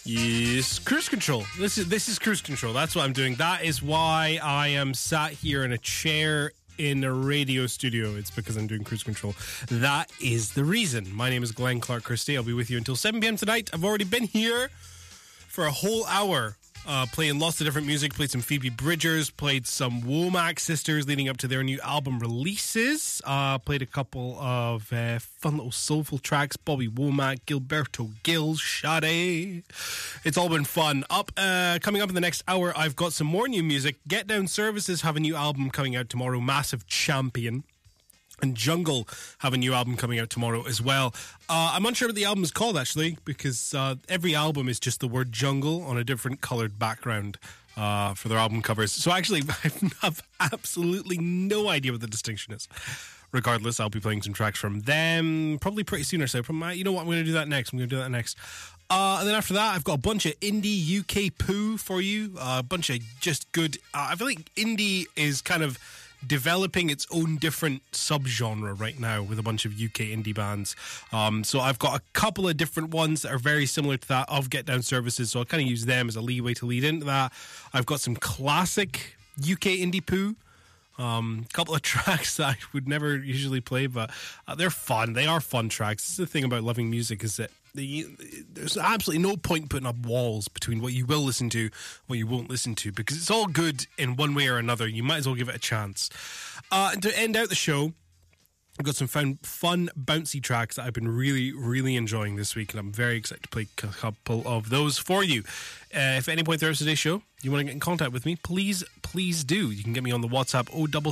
Yes, cruise control. This is cruise control. That's what I'm doing. That is why I am sat here in a chair in a radio studio. It's because I'm doing cruise control. That is the reason. My name is Glenn Clark Christie. I'll be with you until 7 p.m. tonight. I've already been here for a whole hour. Playing lots of different music, played some Phoebe Bridgers, played some Womack sisters leading up to their new album releases, played a couple of fun little soulful tracks, Bobby Womack, Gilberto Gil, Sade. It's all been fun. Coming up in the next hour, I've got some more new music. Get Down Services have a new album coming out tomorrow, Massive Champion. And Jungle have a new album coming out tomorrow as well. I'm unsure what the album is called, actually, because every album is just the word jungle on a different coloured background for their album covers. So actually, I have absolutely no idea what the distinction is. Regardless, I'll be playing some tracks from them probably pretty soon or so. You know what? I'm going to do that next. And then after that, I've got a bunch of indie UK poo for you. A bunch of just good... I feel like indie is kind of developing its own different subgenre right now with a bunch of UK indie bands. So I've got a couple of different ones that are very similar to that of Get Down Services, so I'll kind of use them as a leeway to lead into that. I've got some classic UK indie poo. Couple of tracks that I would never usually play, but they're fun. They are fun tracks. This is the thing about loving music, is that there's absolutely no point putting up walls between what you will listen to, what you won't listen to, because it's all good in one way or another. You might as well give it a chance. And to end out the show, I've got some fun, bouncy tracks that I've been really, really enjoying this week, and I'm very excited to play a couple of those for you. If at any point throughout today's show you want to get in contact with me, please do. You can get me on the WhatsApp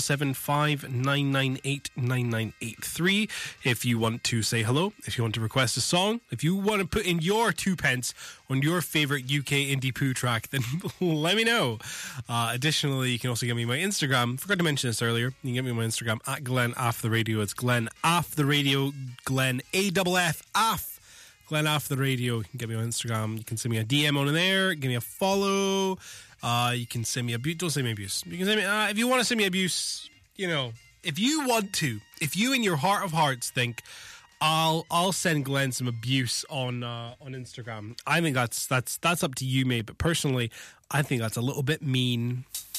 07759989983 if you want to say hello, if you want to request a song, if you want to put in your 2 pence on your favourite UK indie poo track, then let me know. Additionally, you can also get me my Instagram. Forgot to mention this earlier. You can get me on my Instagram at Glenn Aff the Radio. It's Glenn Aff the Radio, Glenn AFF Aff. Glenn Aff the Radio. You can get me on Instagram. You can send me a DM on there. Give me a follow. You can send me abuse. Don't send me abuse. You can send me if you want to send me abuse. If you want to, if you in your heart of hearts think I'll send Glenn some abuse on Instagram. I think that's up to you, mate. But personally, I think that's a little bit mean.